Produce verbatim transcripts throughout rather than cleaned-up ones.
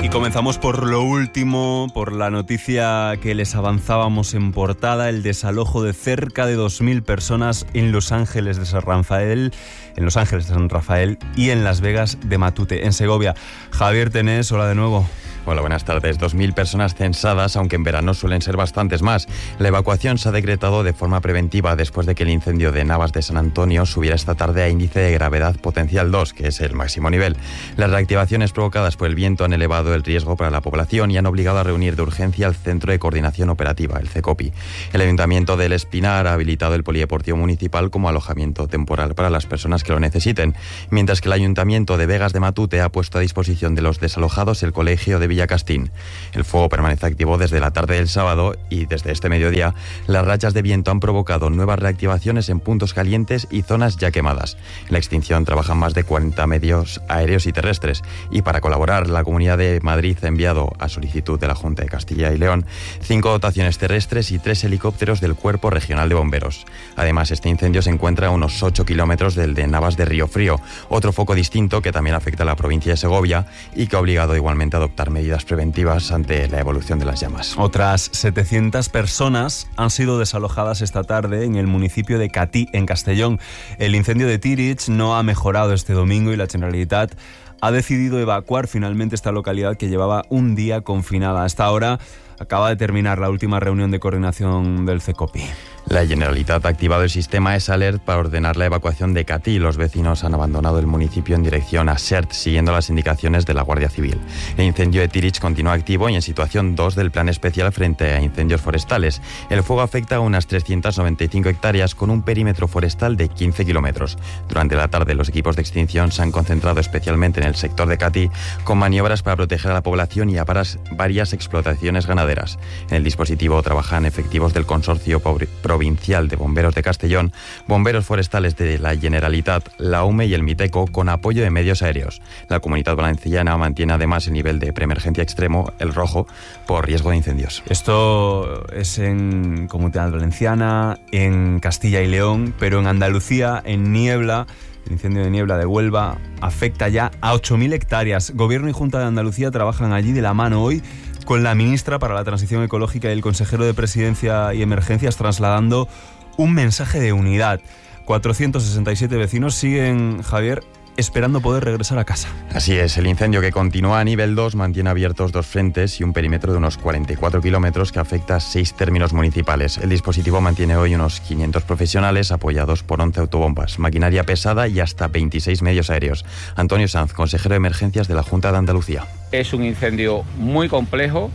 Y comenzamos por lo último, por la noticia que les avanzábamos en portada, el desalojo de cerca de dos mil personas en Los Ángeles de San Rafael, en Los Ángeles de San Rafael y en Las Vegas de Matute, en Segovia. Javier Tenés, hola de nuevo. Hola, buenas tardes. dos mil personas censadas, aunque en verano suelen ser bastantes más. La evacuación se ha decretado de forma preventiva después de que el incendio de Navas de San Antonio subiera esta tarde a índice de gravedad potencial dos, que es el máximo nivel. Las reactivaciones provocadas por el viento han elevado el riesgo para la población y han obligado a reunir de urgencia al Centro de Coordinación Operativa, el CECOPI. El Ayuntamiento del Espinar ha habilitado el Polideportivo Municipal como alojamiento temporal para las personas que lo necesiten, mientras que el Ayuntamiento de Vegas de Matute ha puesto a disposición de los desalojados el Colegio de Villacastín. El fuego permanece activo desde la tarde del sábado y desde este mediodía las rachas de viento han provocado nuevas reactivaciones en puntos calientes y zonas ya quemadas. En la extinción trabajan más de cuarenta medios aéreos y terrestres y para colaborar la Comunidad de Madrid ha enviado a solicitud de la Junta de Castilla y León cinco dotaciones terrestres y tres helicópteros del Cuerpo Regional de Bomberos. Además, este incendio se encuentra a unos ocho kilómetros del de Navas de Río Frío, otro foco distinto que también afecta a la provincia de Segovia y que ha obligado igualmente a adoptar medidas preventivas ante la evolución de las llamas. Otras setecientas personas han sido desalojadas esta tarde en el municipio de Catí, en Castellón. El incendio de Tirich no ha mejorado este domingo y la Generalitat ha decidido evacuar finalmente esta localidad que llevaba un día confinada. A esta hora acaba de terminar la última reunión de coordinación del CECOPI. La Generalitat ha activado el sistema ESALERT para ordenar la evacuación de Catí. Los vecinos han abandonado el municipio en dirección a Sert, siguiendo las indicaciones de la Guardia Civil. El incendio de Tirich continúa activo y en situación dos del Plan Especial frente a incendios forestales. El fuego afecta a unas trescientas noventa y cinco hectáreas con un perímetro forestal de quince kilómetros. Durante la tarde, los equipos de extinción se han concentrado especialmente en el sector de Catí, con maniobras para proteger a la población y a varias explotaciones ganaderas. En el dispositivo trabajan efectivos del Consorcio Provincial de Bomberos de Castellón, bomberos forestales de la Generalitat, la U M E y el MITECO, con apoyo de medios aéreos. La Comunidad Valenciana mantiene además el nivel de preemergencia extremo, el rojo, por riesgo de incendios. Esto es en Comunidad Valenciana, en Castilla y León, pero en Andalucía, en Niebla, el incendio de Niebla de Huelva afecta ya a ocho mil hectáreas. Gobierno y Junta de Andalucía trabajan allí de la mano hoy con la ministra para la Transición Ecológica y el consejero de Presidencia y Emergencias, trasladando un mensaje de unidad. cuatrocientos sesenta y siete vecinos siguen, Javier, esperando poder regresar a casa. Así es, el incendio que continúa a nivel dos mantiene abiertos dos frentes y un perímetro de unos cuarenta y cuatro kilómetros que afecta a seis términos municipales. El dispositivo mantiene hoy unos quinientos profesionales apoyados por once autobombas, maquinaria pesada y hasta veintiséis medios aéreos. Antonio Sanz, consejero de Emergencias de la Junta de Andalucía. Es un incendio muy complejo,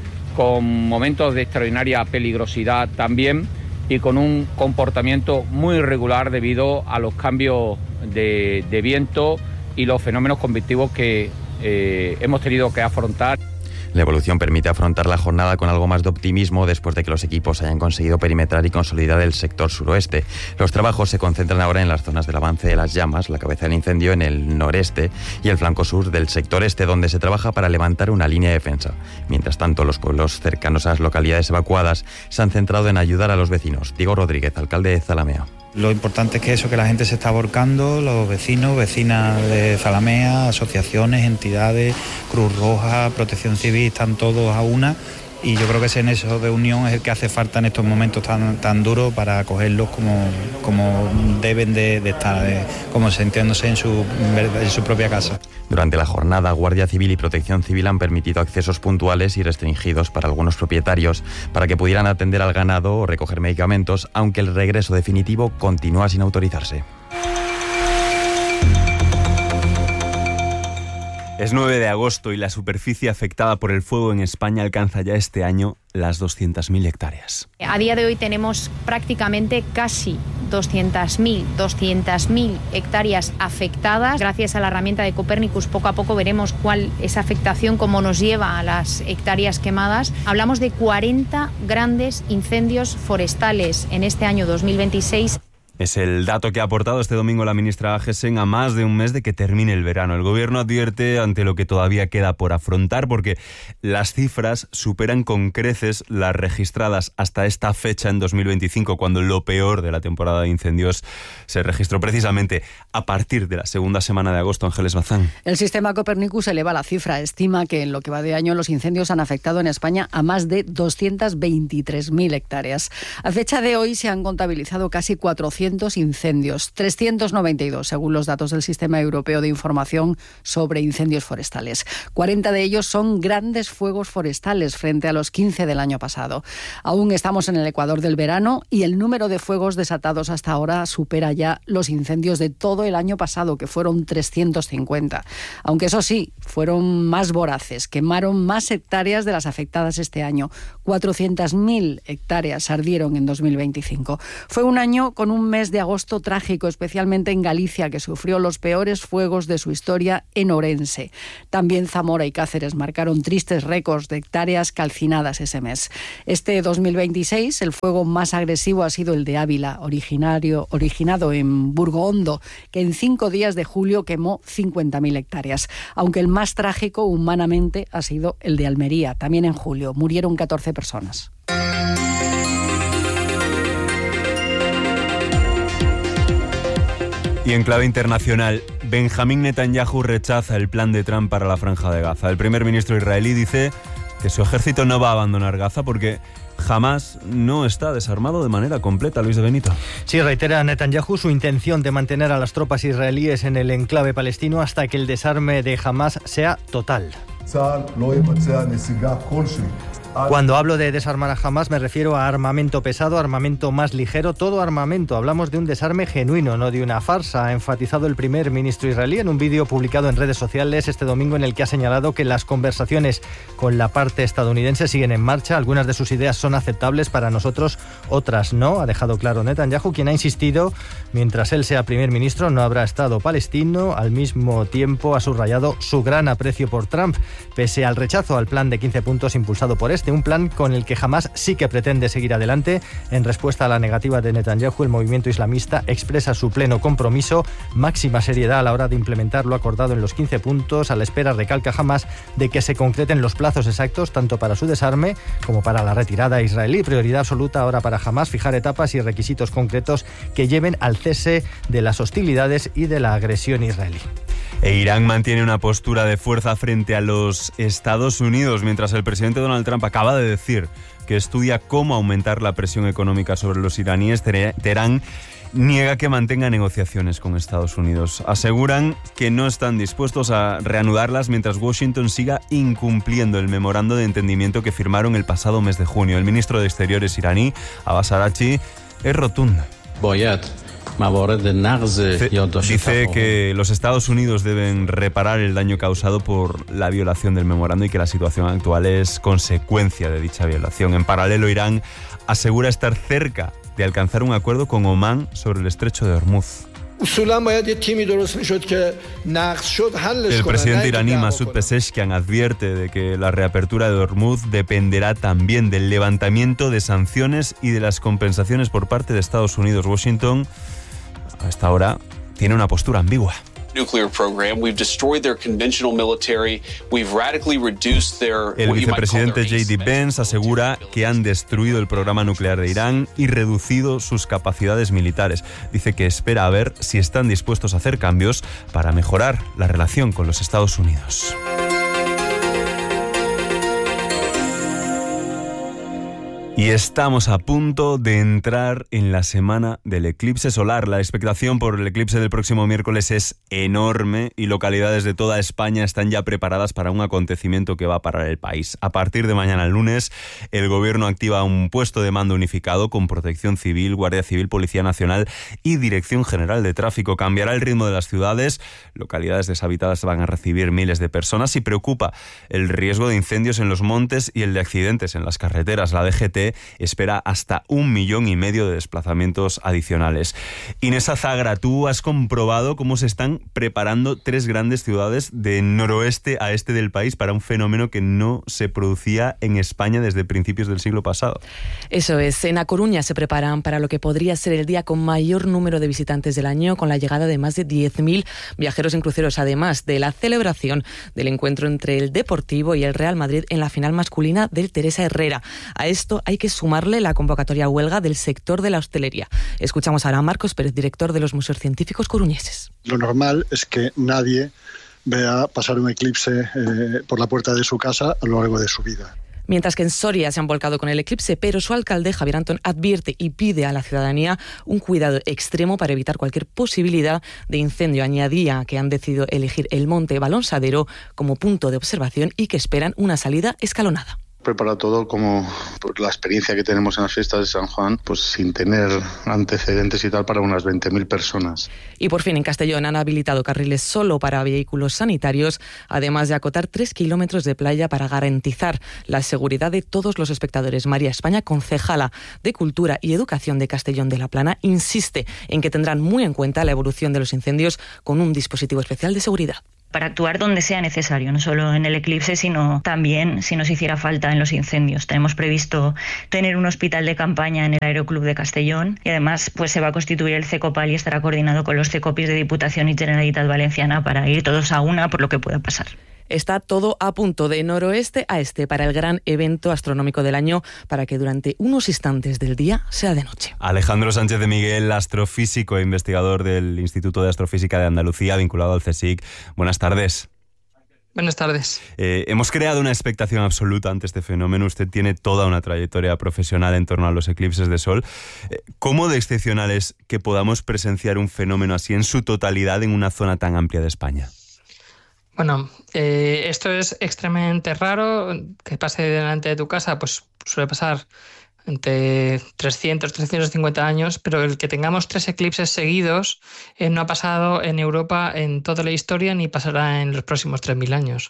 con momentos de extraordinaria peligrosidad también y con un comportamiento muy irregular debido a los cambios de, de viento y los fenómenos convectivos que eh, hemos tenido que afrontar. La evolución permite afrontar la jornada con algo más de optimismo después de que los equipos hayan conseguido perimetrar y consolidar el sector suroeste. Los trabajos se concentran ahora en las zonas del avance de las llamas, la cabeza del incendio en el noreste y el flanco sur del sector este, donde se trabaja para levantar una línea de defensa. Mientras tanto, los pueblos cercanos a las localidades evacuadas se han centrado en ayudar a los vecinos. Diego Rodríguez, alcalde de Zalamea. Lo importante es que eso, que la gente se está volcando, los vecinos, vecinas de Zalamea, asociaciones, entidades, Cruz Roja, Protección Civil, están todos a una. Y yo creo que ese nexo de unión es el que hace falta en estos momentos tan, tan duros para acogerlos como, como deben de, de estar, eh, como sintiéndose en su, en su propia casa. Durante la jornada, Guardia Civil y Protección Civil han permitido accesos puntuales y restringidos para algunos propietarios para que pudieran atender al ganado o recoger medicamentos, aunque el regreso definitivo continúa sin autorizarse. Es nueve de agosto y la superficie afectada por el fuego en España alcanza ya este año las doscientas mil hectáreas. A día de hoy tenemos prácticamente casi doscientas mil hectáreas afectadas. Gracias a la herramienta de Copernicus, poco a poco veremos cuál es afectación, cómo nos lleva a las hectáreas quemadas. Hablamos de cuarenta grandes incendios forestales en este año dos mil veintiséis. Es el dato que ha aportado este domingo la ministra Agesen a más de un mes de que termine el verano. El gobierno advierte ante lo que todavía queda por afrontar porque las cifras superan con creces las registradas hasta esta fecha en dos mil veinticinco, cuando lo peor de la temporada de incendios se registró precisamente a partir de la segunda semana de agosto. Ángeles Bazán. El sistema Copernicus eleva la cifra. Estima que en lo que va de año los incendios han afectado en España a más de doscientas veintitrés mil hectáreas. A fecha de hoy se han contabilizado casi cuatrocientos incendios, trescientos noventa y dos según los datos del Sistema Europeo de Información sobre Incendios Forestales. cuarenta de ellos son grandes fuegos forestales frente a los quince del año pasado. Aún estamos en el ecuador del verano y el número de fuegos desatados hasta ahora supera ya los incendios de todo el año pasado, que fueron trescientos cincuenta. Aunque eso sí, fueron más voraces, quemaron más hectáreas de las afectadas este año. cuatrocientas mil hectáreas ardieron en dos mil veinticinco. Fue un año con un mes de agosto trágico, especialmente en Galicia, que sufrió los peores fuegos de su historia en Orense. También Zamora y Cáceres marcaron tristes récords de hectáreas calcinadas ese mes. Este dos mil veintiséis, el fuego más agresivo ha sido el de Ávila, originario, originado en Burgohondo, que en cinco días de julio quemó cincuenta mil hectáreas. Aunque el más trágico humanamente ha sido el de Almería, también en julio. Murieron catorce personas. Y en clave internacional, Benjamín Netanyahu rechaza el plan de Trump para la Franja de Gaza. El primer ministro israelí dice que su ejército no va a abandonar Gaza porque Hamás no está desarmado de manera completa. Luis de Benito. Sí, reitera Netanyahu su intención de mantener a las tropas israelíes en el enclave palestino hasta que el desarme de Hamás sea total. Cuando hablo de desarmar a Hamás me refiero a armamento pesado, armamento más ligero, todo armamento. Hablamos de un desarme genuino, no de una farsa, ha enfatizado el primer ministro israelí en un vídeo publicado en redes sociales este domingo en el que ha señalado que las conversaciones con la parte estadounidense siguen en marcha. Algunas de sus ideas son aceptables para nosotros, otras no, ha dejado claro Netanyahu, quien ha insistido, mientras él sea primer ministro no habrá Estado palestino. Al mismo tiempo ha subrayado su gran aprecio por Trump, pese al rechazo al plan de quince puntos impulsado por este. Un plan con el que Hamás sí que pretende seguir adelante. En respuesta a la negativa de Netanyahu, el movimiento islamista expresa su pleno compromiso, máxima seriedad a la hora de implementar lo acordado en los quince puntos. A la espera, recalca Hamás, de que se concreten los plazos exactos tanto para su desarme como para la retirada israelí. Prioridad absoluta ahora para Hamás fijar etapas y requisitos concretos que lleven al cese de las hostilidades y de la agresión israelí. E Irán mantiene una postura de fuerza frente a los Estados Unidos, mientras el presidente Donald Trump acaba de decir que estudia cómo aumentar la presión económica sobre los iraníes. Teherán niega que mantenga negociaciones con Estados Unidos. Aseguran que no están dispuestos a reanudarlas mientras Washington siga incumpliendo el memorando de entendimiento que firmaron el pasado mes de junio. El ministro de Exteriores iraní, Abbas Araghchi, es rotundo. Dice que los Estados Unidos deben reparar el daño causado por la violación del memorando y que la situación actual es consecuencia de dicha violación. En paralelo, Irán asegura estar cerca de alcanzar un acuerdo con Omán sobre el estrecho de Hormuz. El presidente iraní Masoud Pezeshkian advierte de que la reapertura de Hormuz dependerá también del levantamiento de sanciones y de las compensaciones por parte de Estados Unidos. Washington, hasta ahora, tiene una postura ambigua. El vicepresidente J D Vance asegura que han destruido el programa nuclear de Irán y reducido sus capacidades militares. Dice que espera a ver si están dispuestos a hacer cambios para mejorar la relación con los Estados Unidos. Y estamos a punto de entrar en la semana del eclipse solar. La expectación por el eclipse del próximo miércoles es enorme y localidades de toda España están ya preparadas para un acontecimiento que va a parar el país. A partir de mañana lunes, el gobierno activa un puesto de mando unificado con Protección Civil, Guardia Civil, Policía Nacional y Dirección General de Tráfico. Cambiará el ritmo de las ciudades, localidades deshabitadas van a recibir miles de personas y preocupa el riesgo de incendios en los montes y el de accidentes en las carreteras. La D G T D espera hasta un millón y medio de desplazamientos adicionales. Inés Azagra, tú has comprobado cómo se están preparando tres grandes ciudades de noroeste a este del país para un fenómeno que no se producía en España desde principios del siglo pasado. Eso es, en A Coruña se preparan para lo que podría ser el día con mayor número de visitantes del año, con la llegada de más de diez mil viajeros en cruceros, además de la celebración del encuentro entre el Deportivo y el Real Madrid en la final masculina del Teresa Herrera. A esto hay que sumarle la convocatoria a huelga del sector de la hostelería. Escuchamos ahora a Marcos Pérez, director de los Museos Científicos coruñeses. Lo normal es que nadie vea pasar un eclipse eh, por la puerta de su casa a lo largo de su vida. Mientras que en Soria se han volcado con el eclipse, pero su alcalde, Javier Antón, advierte y pide a la ciudadanía un cuidado extremo para evitar cualquier posibilidad de incendio. Añadía que han decidido elegir el Monte Balonsadero como punto de observación y que esperan una salida escalonada. Preparado todo como por la experiencia que tenemos en las fiestas de San Juan, pues sin tener antecedentes y tal, para unas veinte mil personas. Y por fin en Castellón han habilitado carriles solo para vehículos sanitarios, además de acotar tres kilómetros de playa para garantizar la seguridad de todos los espectadores. María España, concejala de Cultura y Educación de Castellón de la Plana, insiste en que tendrán muy en cuenta la evolución de los incendios con un dispositivo especial de seguridad. Para actuar donde sea necesario, no solo en el eclipse, sino también si nos hiciera falta en los incendios. Tenemos previsto tener un hospital de campaña en el Aeroclub de Castellón y además pues se va a constituir el CECOPAL y estará coordinado con los CECOPIs de Diputación y Generalitat Valenciana para ir todos a una por lo que pueda pasar. Está todo a punto de noroeste a este para el gran evento astronómico del año, para que durante unos instantes del día sea de noche. Alejandro Sánchez de Miguel, astrofísico e investigador del Instituto de Astrofísica de Andalucía, vinculado al CSIC. Buenas tardes. Buenas tardes. Eh, hemos creado una expectación absoluta ante este fenómeno. Usted tiene toda una trayectoria profesional en torno a los eclipses de sol. Eh, ¿Cómo de excepcional es que podamos presenciar un fenómeno así en su totalidad en una zona tan amplia de España? Bueno, eh, esto es extremadamente raro. Que pase delante de tu casa, pues suele pasar entre trescientos, trescientos cincuenta años, pero el que tengamos tres eclipses seguidos eh, no ha pasado en Europa en toda la historia ni pasará en los próximos tres mil años.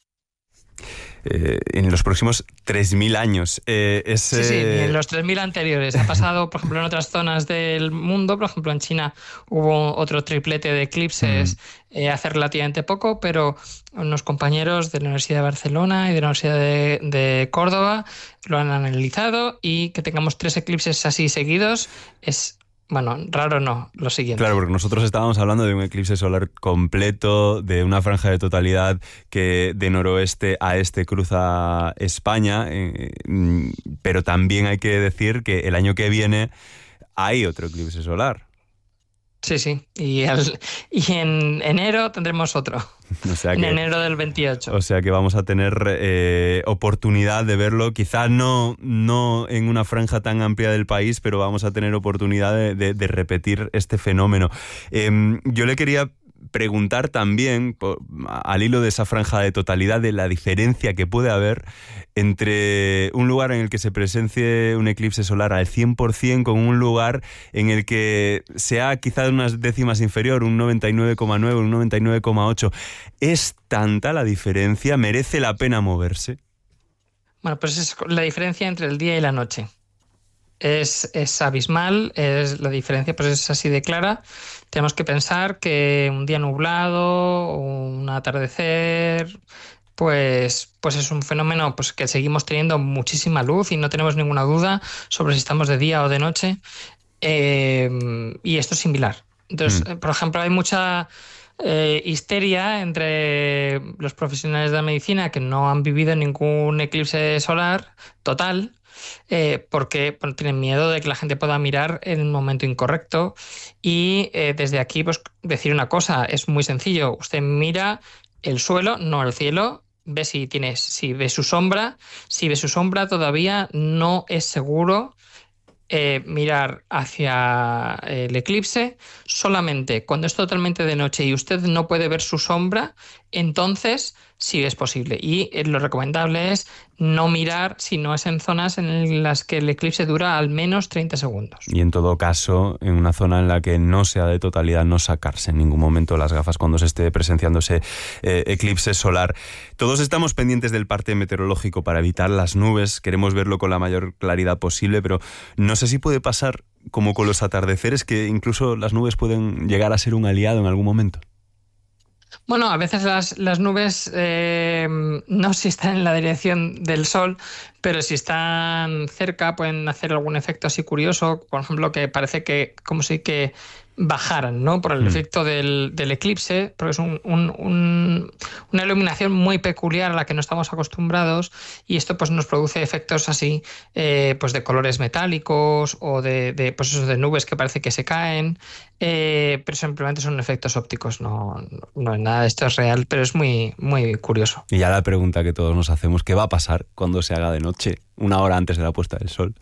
Eh, en los próximos tres mil años. Eh, es, sí, sí, en los tres mil anteriores. Ha pasado, por ejemplo, en otras zonas del mundo. Por ejemplo, en China hubo otro triplete de eclipses mm. eh, hace relativamente poco, pero unos compañeros de la Universidad de Barcelona y de la Universidad de, de Córdoba lo han analizado, y que tengamos tres eclipses así seguidos es... Bueno, raro no, lo siguiente. Claro, porque nosotros estábamos hablando de un eclipse solar completo, de una franja de totalidad que de noroeste a este cruza España, eh, pero también hay que decir que el año que viene hay otro eclipse solar. Sí, sí, y, el, y en enero tendremos otro, o sea que, en enero del veintiocho. O sea que vamos a tener eh, oportunidad de verlo, quizás no, no en una franja tan amplia del país, pero vamos a tener oportunidad de, de, de repetir este fenómeno. Eh, yo le quería preguntar también, por, al hilo de esa franja de totalidad, de la diferencia que puede haber entre un lugar en el que se presencie un eclipse solar al cien por ciento con un lugar en el que sea quizás unas décimas inferior, un noventa y nueve coma nueve, un noventa y nueve coma ocho. ¿Es tanta la diferencia? ¿Merece la pena moverse? Bueno, pues es la diferencia entre el día y la noche. Es, es abismal, es, la diferencia pues es así de clara. Tenemos que pensar que un día nublado, un atardecer, pues, pues es un fenómeno pues que seguimos teniendo muchísima luz y no tenemos ninguna duda sobre si estamos de día o de noche. Eh, y esto es similar. Entonces, mm. por ejemplo, hay mucha eh, histeria entre los profesionales de la medicina que no han vivido ningún eclipse solar total, Eh, porque bueno, tienen miedo de que la gente pueda mirar en un momento incorrecto. Y eh, desde aquí pues decir una cosa, es muy sencillo. Usted mira el suelo, no el cielo, ve si tienes, si ve su sombra. Si ve su sombra, todavía no es seguro eh, mirar hacia el eclipse. Solamente cuando es totalmente de noche y usted no puede ver su sombra, entonces si es posible. Y lo recomendable es no mirar si no es en zonas en las que el eclipse dura al menos treinta segundos. Y en todo caso, en una zona en la que no sea de totalidad, no sacarse en ningún momento las gafas cuando se esté presenciando ese eh, eclipse solar. Todos estamos pendientes del parte meteorológico para evitar las nubes, queremos verlo con la mayor claridad posible, pero no sé si puede pasar como con los atardeceres, que incluso las nubes pueden llegar a ser un aliado en algún momento. Bueno, a veces las, las nubes eh, no si están en la dirección del sol, pero si están cerca pueden hacer algún efecto así curioso, por ejemplo, que parece que como si que bajaran, ¿no? Por el mm. efecto del, del eclipse, porque es un, un, un, una iluminación muy peculiar a la que no estamos acostumbrados, y esto pues nos produce efectos así eh, pues de colores metálicos o de, de, pues eso, de nubes que parece que se caen, eh, pero simplemente son efectos ópticos, no, no, nada de esto es real, pero es muy, muy curioso. Y ya la pregunta que todos nos hacemos, ¿qué va a pasar cuando se haga de noche, una hora antes de la puesta del sol?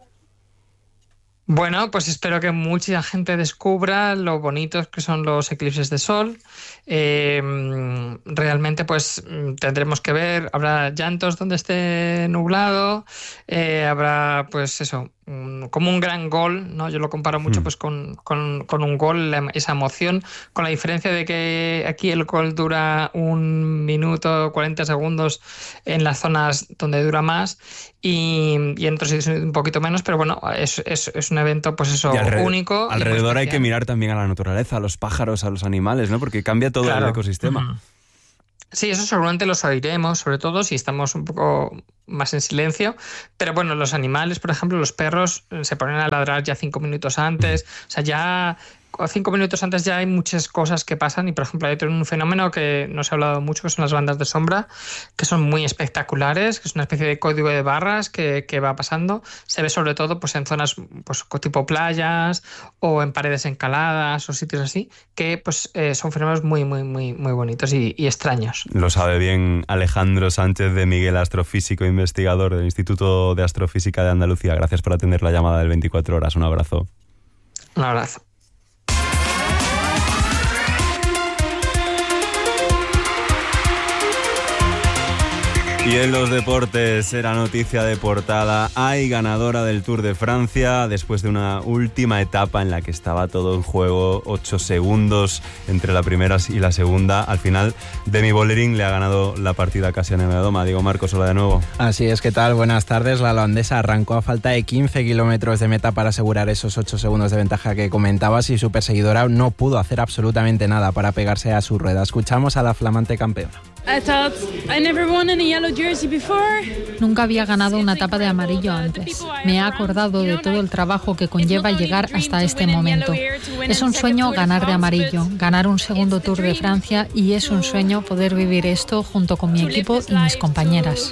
Bueno, pues espero que mucha gente descubra lo bonitos que son los eclipses de sol. Eh, realmente pues tendremos que ver, habrá llantos donde esté nublado, eh, habrá pues eso, un, como un gran gol, ¿no? Yo lo comparo mucho mm. pues con, con, con un gol, esa emoción, con la diferencia de que aquí el gol dura un minuto, cuarenta segundos en las zonas donde dura más y, y en otros sitios un poquito menos, pero bueno, es, es, es un evento pues eso alrededor, único. Alrededor hay que mirar también a la naturaleza, a los pájaros, a los animales, ¿no? Porque cambia todo claro. el ecosistema. Uh-huh. Sí, eso seguramente los oiremos, sobre todo si estamos un poco más en silencio, pero bueno, los animales, por ejemplo, los perros se ponen a ladrar ya cinco minutos antes, o sea, ya cinco minutos antes ya hay muchas cosas que pasan y, por ejemplo, hay un fenómeno que no se ha hablado mucho, que son las bandas de sombra, que son muy espectaculares, que es una especie de código de barras que, que va pasando. Se ve sobre todo pues, en zonas pues, tipo playas o en paredes encaladas o sitios así, que pues, eh, son fenómenos muy, muy, muy, muy bonitos y, y extraños. Lo sabe bien Alejandro Sánchez de Miguel, astrofísico e investigador del Instituto de Astrofísica de Andalucía. Gracias por atender la llamada del veinticuatro horas. Un abrazo. Un abrazo. Y en los deportes era noticia de portada. Hay ganadora del Tour de Francia después de una última etapa en la que estaba todo en juego, ocho segundos entre la primera y la segunda. Al final, Demi Vollering le ha ganado la partida casi a Nevadoma. Diego Marcos, hola de nuevo. Así es, ¿qué tal? Buenas tardes. La holandesa arrancó a falta de quince kilómetros de meta para asegurar esos ocho segundos de ventaja que comentabas y su perseguidora no pudo hacer absolutamente nada para pegarse a su rueda. Escuchamos a la flamante campeona. Nunca había ganado una etapa de amarillo antes. Me he acordado de todo el trabajo que conlleva llegar hasta este momento. Es un sueño ganar de amarillo, ganar un segundo Tour de Francia, y es un sueño poder vivir esto junto con mi equipo y mis compañeras.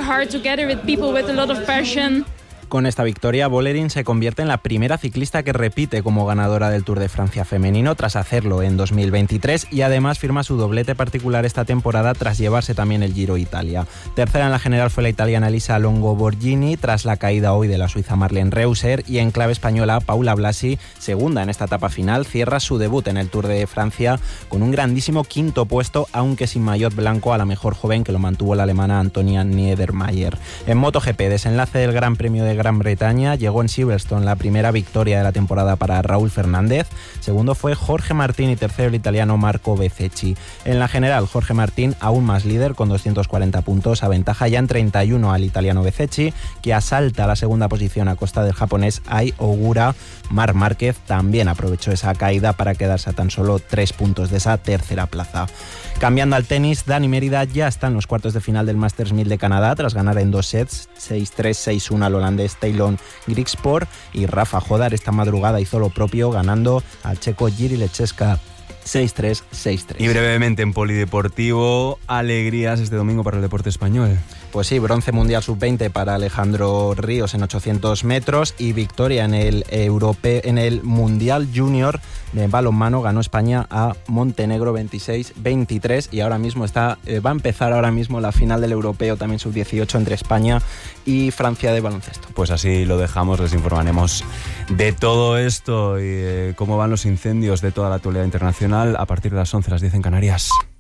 Con esta victoria, Vollering se convierte en la primera ciclista que repite como ganadora del Tour de Francia femenino tras hacerlo en dos mil veintitrés y además firma su doblete particular esta temporada tras llevarse también el Giro Italia. Tercera en la general fue la italiana Elisa Longo-Borghini tras la caída hoy de la suiza Marlene Reusser, y en clave española Paula Blasi, segunda en esta etapa final, cierra su debut en el Tour de Francia con un grandísimo quinto puesto, aunque sin maillot blanco, a la mejor joven, que lo mantuvo la alemana Antonia Niedermayer. En MotoGP, desenlace del Gran Premio de Gran Bretaña, llegó en Silverstone la primera victoria de la temporada para Raúl Fernández, segundo fue Jorge Martín y tercero el italiano Marco Bezzecchi. En la general, Jorge Martín aún más líder con doscientos cuarenta puntos, aventaja ya en treinta y uno al italiano Bezzecchi, que asalta a la segunda posición a costa del japonés Ai Ogura. Marc Márquez también aprovechó esa caída para quedarse a tan solo tres puntos de esa tercera plaza. Cambiando al tenis, Dani Mérida ya está en los cuartos de final del Masters mil de Canadá tras ganar en dos sets, seis tres, seis uno al holandés Taylor Grigspor, y Rafa Jodar esta madrugada hizo lo propio ganando al checo Jiří Lečeska seis tres, seis tres. Y brevemente en polideportivo, alegrías este domingo para el deporte español. Pues sí, bronce mundial sub veinte para Alejandro Ríos en ochocientos metros y victoria en el europeo, en el Mundial Junior de balonmano. Ganó España a Montenegro veintiséis veintitrés y ahora mismo está eh, va a empezar ahora mismo la final del europeo también sub dieciocho entre España y Francia de baloncesto. Pues así lo dejamos, les informaremos de todo esto y eh, cómo van los incendios, de toda la actualidad internacional a partir de las once, las diez en Canarias.